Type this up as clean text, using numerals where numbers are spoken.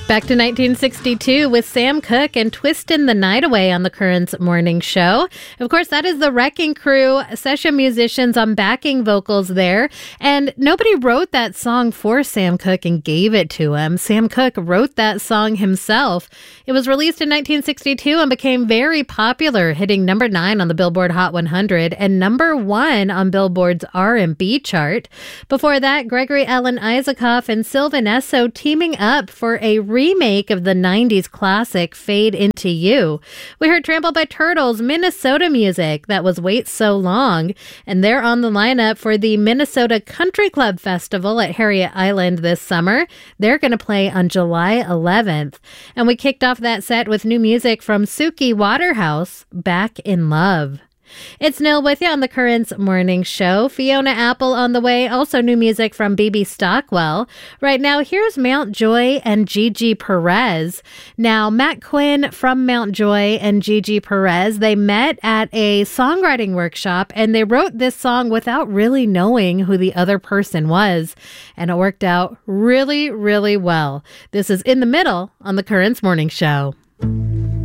Back to 1962 with Sam Cooke and Twistin' the Night Away on the Currents Morning Show. Of course, that is the Wrecking Crew, session musicians on backing vocals there. And nobody wrote that song for Sam Cooke and gave it to him. Sam Cooke wrote that song himself. It was released in 1962 and became very popular, hitting number 9 on the Billboard Hot 100 and number 1 on Billboard's R&B chart. Before that, Gregory Alan Isakov and Sylvan Esso teaming up for a remake of the 90s classic Fade Into You. We heard Trampled by Turtles, Minnesota music. That was Wait So Long. And they're on the lineup for the Minnesota Country Club Festival at Harriet Island this summer. They're going to play on July 11th. And we kicked off that set with new music from Suki Waterhouse, Back in Love. It's Nil with you on the Currents Morning Show. Fiona Apple on the way. Also new music from BB Stockwell. Right now, here's Mount Joy and Gigi Perez. Now, Matt Quinn from Mount Joy and Gigi Perez, they met at a songwriting workshop and they wrote this song without really knowing who the other person was. And it worked out really, really well. This is In the Middle on the Currents Morning Show.